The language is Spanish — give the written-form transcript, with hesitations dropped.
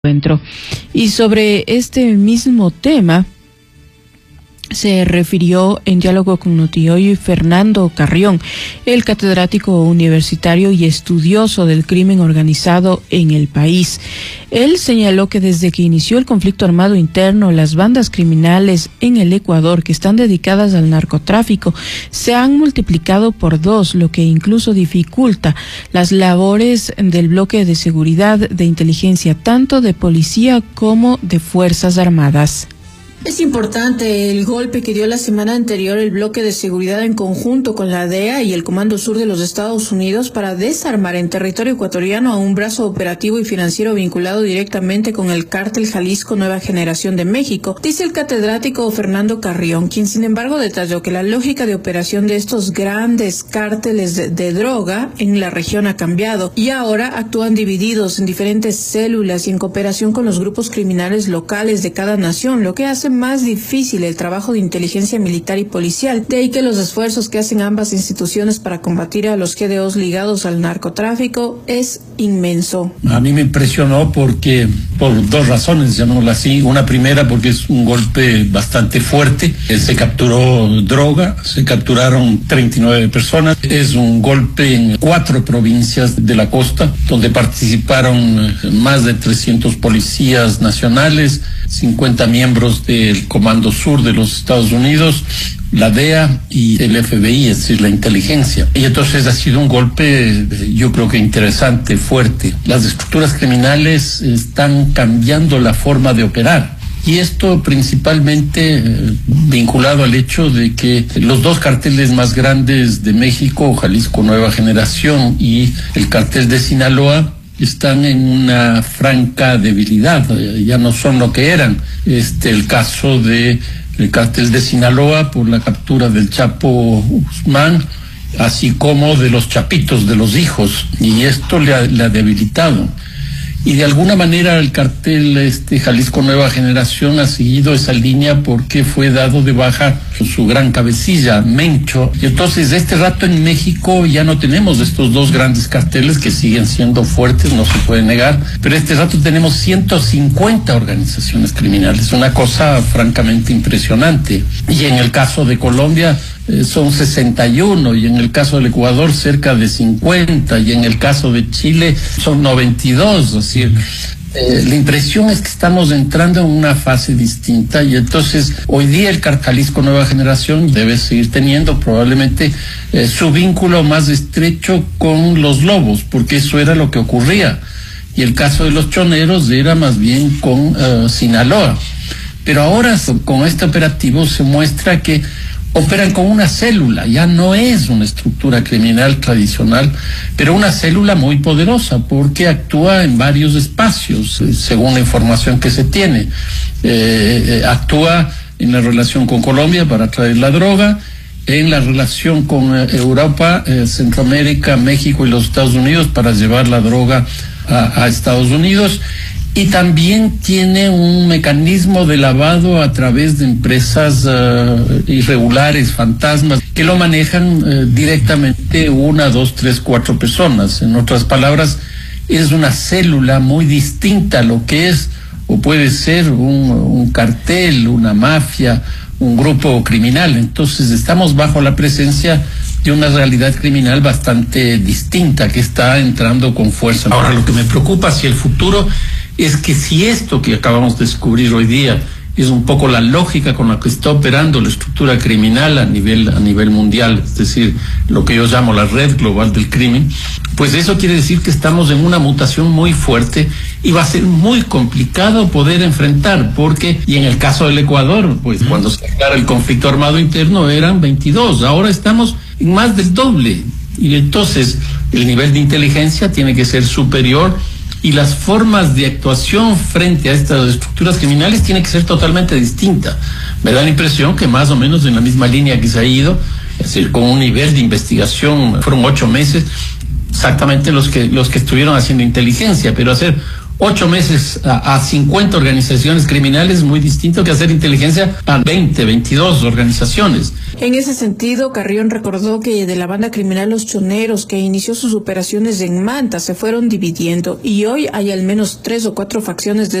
encuentro. Y sobre este mismo tema se refirió en diálogo con Notioy Fernando Carrión, el catedrático universitario y estudioso del crimen organizado en el país. Él señaló que desde que inició el conflicto armado interno, las bandas criminales en el Ecuador que están dedicadas al narcotráfico se han multiplicado por 2, lo que incluso dificulta las labores del bloque de seguridad de inteligencia, tanto de policía como de Fuerzas Armadas. Es importante el golpe que dio la semana anterior el bloque de seguridad en conjunto con la DEA y el Comando Sur de los Estados Unidos para desarmar en territorio ecuatoriano a un brazo operativo y financiero vinculado directamente con el cártel Jalisco Nueva Generación de México, dice el catedrático Fernando Carrión, quien sin embargo detalló que la lógica de operación de estos grandes cárteles de droga en la región ha cambiado y ahora actúan divididos en diferentes células y en cooperación con los grupos criminales locales de cada nación, lo que hace más difícil el trabajo de inteligencia militar y policial. De ahí que los esfuerzos que hacen ambas instituciones para combatir a los GDOs ligados al narcotráfico es inmenso. A mí me impresionó porque, por 2 razones, llamémoslo así. Una primera porque es un golpe bastante fuerte. Se capturó droga, se capturaron 39 personas. Es un golpe en 4 provincias de la costa, donde participaron más de 300 policías nacionales, 50 miembros del Comando Sur de los Estados Unidos, la DEA y el FBI, es decir, la inteligencia. Y entonces ha sido un golpe, yo creo que interesante, fuerte. Las estructuras criminales están cambiando la forma de operar. Y esto principalmente vinculado al hecho de que los 2 carteles más grandes de México, Jalisco Nueva Generación y el cartel de Sinaloa, están en una franca debilidad, ya no son lo que eran. El caso del cártel de Sinaloa por la captura del Chapo Guzmán, así como de los chapitos, de los hijos, y esto le ha debilitado. Y de alguna manera el cartel Jalisco Nueva Generación ha seguido esa línea porque fue dado de baja su gran cabecilla, Mencho. Y entonces este rato en México ya no tenemos estos 2 grandes carteles que siguen siendo fuertes, no se puede negar, pero este rato tenemos 150 organizaciones criminales, una cosa francamente impresionante. Y en el caso de Colombia son 61, y en el caso del Ecuador cerca de 50, y en el caso de Chile son 92, es decir, la impresión es que estamos entrando en una fase distinta, y entonces hoy día el Jalisco Nueva Generación debe seguir teniendo probablemente su vínculo más estrecho con los lobos, porque eso era lo que ocurría, y el caso de los choneros era más bien con Sinaloa. Pero ahora con este operativo se muestra que operan con una célula, ya no es una estructura criminal tradicional, pero una célula muy poderosa porque actúa en varios espacios, según la información que se tiene. Actúa en la relación con Colombia para traer la droga, en la relación con Europa, Centroamérica, México y los Estados Unidos para llevar la droga a Estados Unidos. Y también tiene un mecanismo de lavado a través de empresas irregulares, fantasmas, que lo manejan directamente 1, 2, 3, 4 personas. En otras palabras, es una célula muy distinta a lo que es o puede ser un cartel, una mafia, un grupo criminal. Entonces estamos bajo la presencia de una realidad criminal bastante distinta que está entrando con fuerza. Ahora, lo que me preocupa hacia el futuro es que si esto que acabamos de descubrir hoy día es un poco la lógica con la que está operando la estructura criminal a nivel mundial, es decir, lo que yo llamo la red global del crimen, pues eso quiere decir que estamos en una mutación muy fuerte y va a ser muy complicado poder enfrentar, porque, y en el caso del Ecuador, pues cuando se declara el conflicto armado interno eran 22, ahora estamos en más del doble, y entonces el nivel de inteligencia tiene que ser superior, y las formas de actuación frente a estas estructuras criminales tienen que ser totalmente distintas. Me da la impresión que más o menos en la misma línea que se ha ido, es decir, con un nivel de investigación, fueron 8 meses, exactamente los que estuvieron haciendo inteligencia, pero hacer 8 meses a 50 organizaciones criminales, muy distinto que hacer inteligencia a 20, 22 organizaciones. En ese sentido, Carrión recordó que de la banda criminal Los Choneros, que inició sus operaciones en Manta, se fueron dividiendo y hoy hay al menos 3 o 4 facciones de